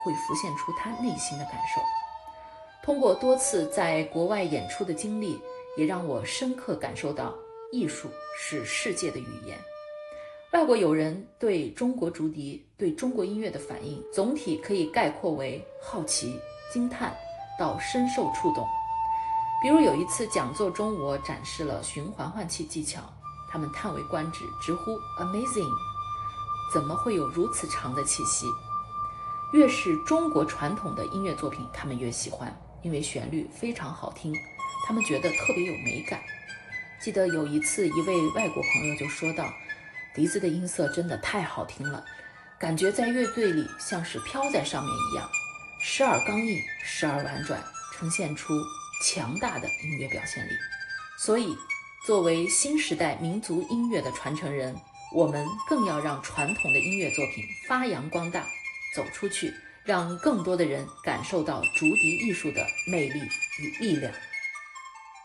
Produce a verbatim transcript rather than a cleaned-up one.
会浮现出他内心的感受。通过多次在国外演出的经历，也让我深刻感受到艺术是世界的语言。外国友人对中国竹笛、对中国音乐的反应，总体可以概括为好奇、惊叹到深受触动。比如有一次讲座中，我展示了循环换气技巧，他们叹为观止，直呼 Amazing， 怎么会有如此长的气息？越是中国传统的音乐作品，他们越喜欢，因为旋律非常好听，他们觉得特别有美感。记得有一次，一位外国朋友就说道，笛子的音色真的太好听了，感觉在乐队里像是飘在上面一样，时而刚毅，时而婉转，呈现出强大的音乐表现力。所以作为新时代民族音乐的传承人，我们更要让传统的音乐作品发扬光大，走出去，让更多的人感受到竹笛艺术的魅力与力量。